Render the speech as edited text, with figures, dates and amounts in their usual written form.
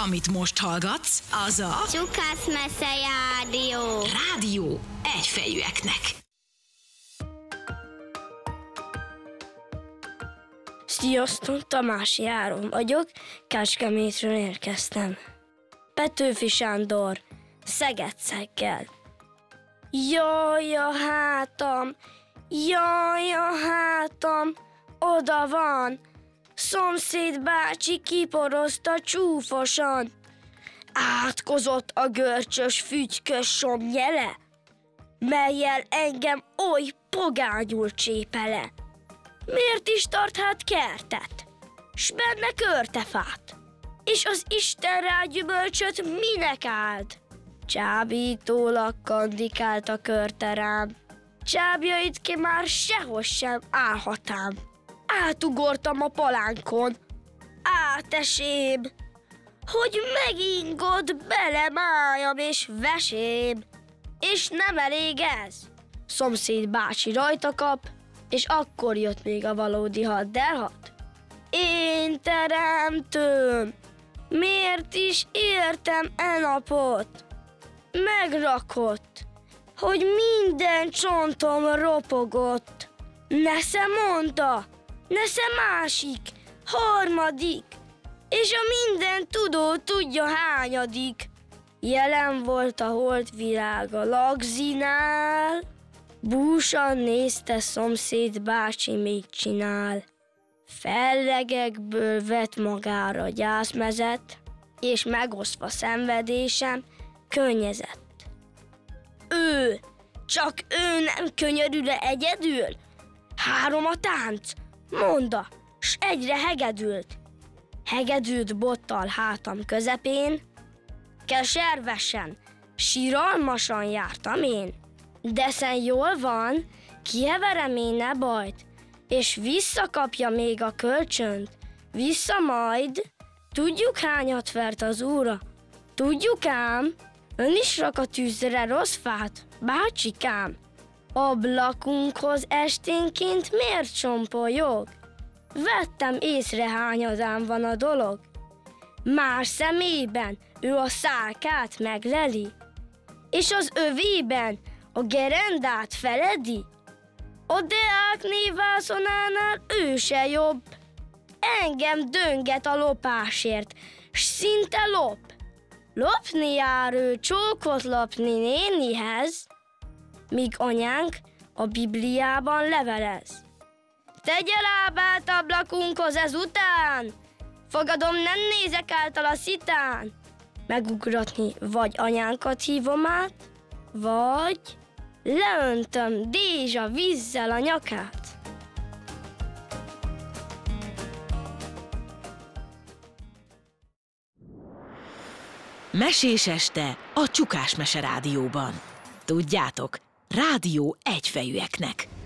Amit most hallgatsz, az a Csukasz Messze Rádió. Rádió egyfejűeknek. Sziasztok, Tamási Áron vagyok, Kecskemétről érkeztem. Petőfi Sándor, Szeged-Szeggel. Jaj a hátam, jaj a hátam, oda van, szomszéd bácsi kiporozta csúfosan. Átkozott a görcsös fügykös somnyele, mellyel engem oly pogányul csépele. Miért is tart hát kertet, s benne körtefát, és az Isten rá gyümölcsöt minek áld? Csábítólag kandikált a körte rám, csábjait ki már sehol sem állhatám. Átugortam a palánkon, átesém, hogy megingod bele májam és vesém. És nem elég ez, szomszéd bácsi rajta kap, és akkor jött még a valódi hadderhat. Én teremtőm, miért is értem e napot? Megrakott, hogy minden csontom ropogott. Nesze mondta, nesze másik, harmadik, és a minden tudó tudja hányadik. Jelen volt a holdvilág a lagzinál, búsan nézte szomszéd bácsi mit csinál. Fellegekből vett magára gyászmezet, és megosztva szenvedésem könnyezett. Csak ő nem könyörül-e egyedül? 3 a tánc, monda, s egyre hegedült. Hegedült bottal hátam közepén, keservesen, siralmasan jártam én. Deszen jól van, kiheverem én ne bajt, és visszakapja még a kölcsönt, vissza majd. Tudjuk hányat vert az úra, tudjuk ám, ön is rak a tűzre rossz fát, bácsikám. Ablakunkhoz esténként miért csompoljuk? Vettem észre, hányadán van a dolog. Más szemében ő a szálkát megleli, és az övében a gerendát feledi. A Deák névvászonánál ő se jobb. Engem dönget a lopásért, s szinte lop. Lopni jár ő csókot lopni nénihez, míg anyánk a Bibliában levelez. Tegye lábát ablakunkhoz ezután, fogadom, nem nézek által a szitán. Megugratni vagy anyánkat hívom át, vagy leöntöm Dézsa vízzel a nyakát. Mesés este a Csukás Mese Rádióban. Tudjátok, rádió egyfejűeknek.